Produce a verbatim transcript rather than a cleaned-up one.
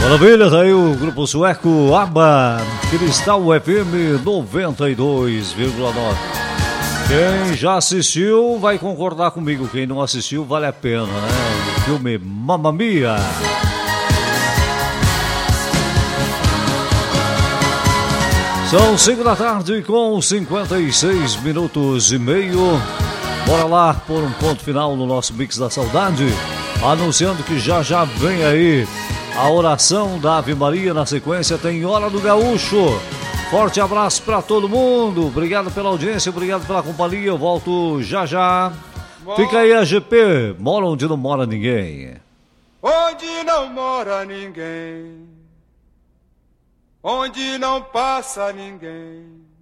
Maravilha, tá aí o grupo sueco ABBA, Cristal F M noventa e dois vírgula nove. Quem já assistiu vai concordar comigo, quem não assistiu vale a pena, né? O filme Mamma Mia. São cinco da tarde com cinquenta e seis minutos e meio. Bora lá pôr um ponto final no nosso Mix da Saudade, anunciando que já já vem aí a oração da Ave Maria. Na sequência tem Hora do Gaúcho. Forte abraço para todo mundo. Obrigado pela audiência, obrigado pela companhia. Eu volto já já. Fica aí a G P. Mora onde não mora ninguém. Onde não mora ninguém. Onde não passa ninguém.